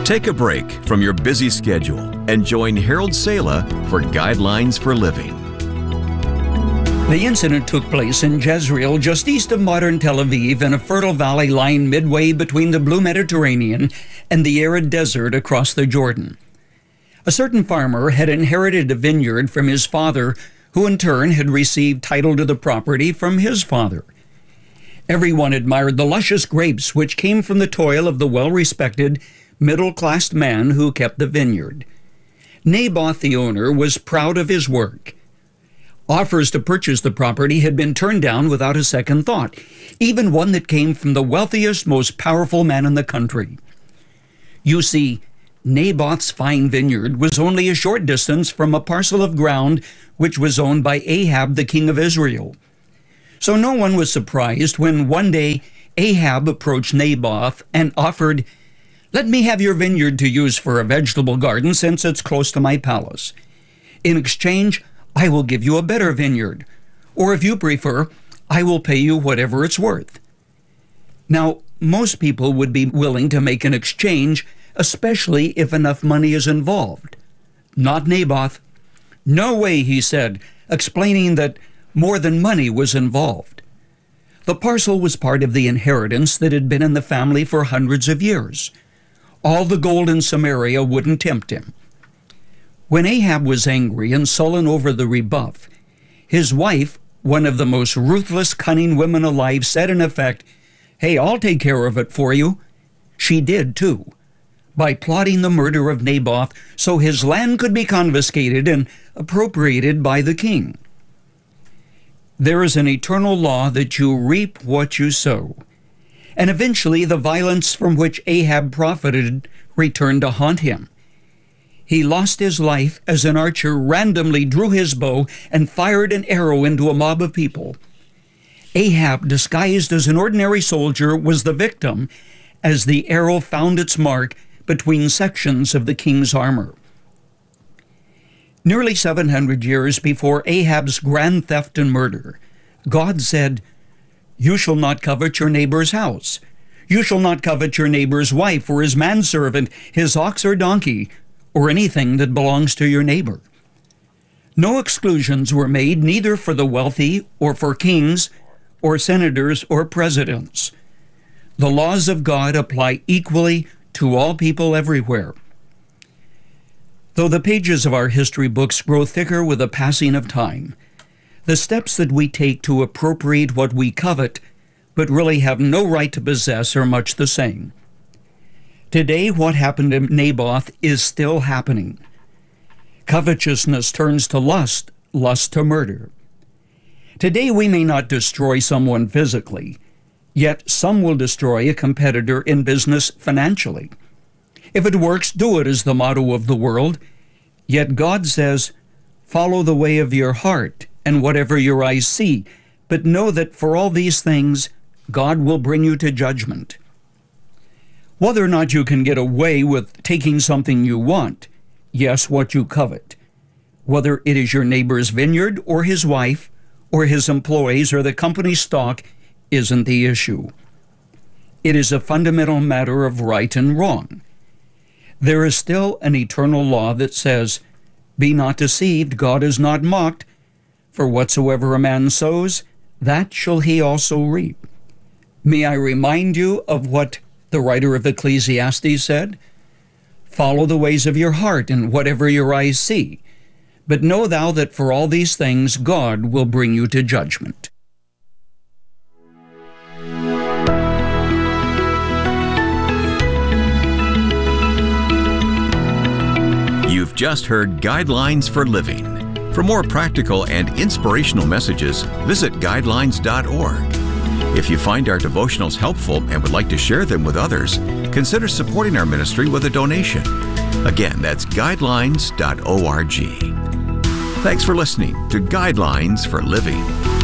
Take a break from your busy schedule and join Harold Sala for Guidelines for Living. The incident took place in Jezreel, just east of modern Tel Aviv, in a fertile valley lying midway between the blue Mediterranean and the arid desert across the Jordan. A certain farmer had inherited a vineyard from his father, who in turn had received title to the property from his father. Everyone admired the luscious grapes which came from the toil of the well-respected, middle-class man who kept the vineyard. Naboth, the owner, was proud of his work. Offers to purchase the property had been turned down without a second thought, even one that came from the wealthiest, most powerful man in the country. You see, Naboth's fine vineyard was only a short distance from a parcel of ground which was owned by Ahab, the king of Israel. So no one was surprised when one day Ahab approached Naboth and offered, "Let me have your vineyard to use for a vegetable garden since it's close to my palace. In exchange, I will give you a better vineyard, or if you prefer, I will pay you whatever it's worth." Now, most people would be willing to make an exchange, especially if enough money is involved. Not Naboth. "No way," he said, explaining that more than money was involved. The parcel was part of the inheritance that had been in the family for hundreds of years. All the gold in Samaria wouldn't tempt him. When Ahab was angry and sullen over the rebuff, his wife, one of the most ruthless, cunning women alive, said in effect, "Hey, I'll take care of it for you." She did too, by plotting the murder of Naboth so his land could be confiscated and appropriated by the king. There is an eternal law that you reap what you sow. And eventually the violence from which Ahab profited returned to haunt him. He lost his life as an archer randomly drew his bow and fired an arrow into a mob of people. Ahab, disguised as an ordinary soldier, was the victim as the arrow found its mark between sections of the king's armor. Nearly 700 years before Ahab's grand theft and murder, God said, "You shall not covet your neighbor's house. You shall not covet your neighbor's wife or his manservant, his ox or donkey, or anything that belongs to your neighbor." No exclusions were made, neither for the wealthy or for kings or senators or presidents. The laws of God apply equally to all people everywhere. Though the pages of our history books grow thicker with the passing of time, the steps that we take to appropriate what we covet but really have no right to possess are much the same. Today, what happened to Naboth is still happening. Covetousness turns to lust, lust to murder. Today, we may not destroy someone physically, yet some will destroy a competitor in business financially. If it works, do it is the motto of the world. Yet God says, "Follow the way of your heart and whatever your eyes see, but know that for all these things, God will bring you to judgment." Whether or not you can get away with taking something you want, yes, what you covet, whether it is your neighbor's vineyard or his wife or his employees or the company's stock, isn't the issue. It is a fundamental matter of right and wrong. There is still an eternal law that says, "Be not deceived, God is not mocked, for whatsoever a man sows, that shall he also reap." May I remind you of what the writer of Ecclesiastes said? "Follow the ways of your heart and whatever your eyes see, but know thou that for all these things God will bring you to judgment." You've just heard Guidelines for Living. For more practical and inspirational messages, visit guidelines.org. If you find our devotionals helpful and would like to share them with others, consider supporting our ministry with a donation. Again, that's guidelines.org. Thanks for listening to Guidelines for Living.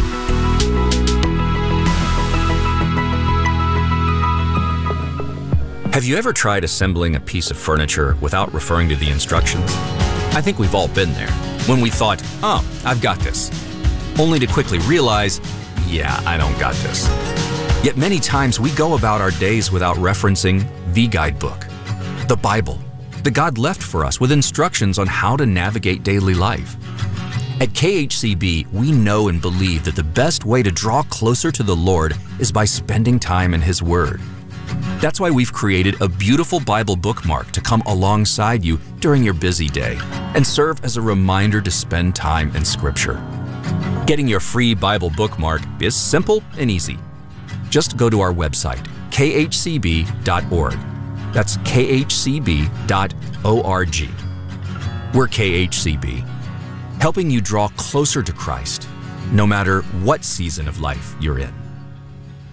Have you ever tried assembling a piece of furniture without referring to the instructions? I think we've all been there, when we thought, "Oh, I've got this," only to quickly realize, "Yeah, I don't got this." Yet many times we go about our days without referencing the guidebook. The Bible, that God left for us with instructions on how to navigate daily life. At KHCB, we know and believe that the best way to draw closer to the Lord is by spending time in His Word. That's why we've created a beautiful Bible bookmark to come alongside you during your busy day and serve as a reminder to spend time in Scripture. Getting your free Bible bookmark is simple and easy. Just go to our website, khcb.org. That's khcb.org. We're KHCB, helping you draw closer to Christ, no matter what season of life you're in.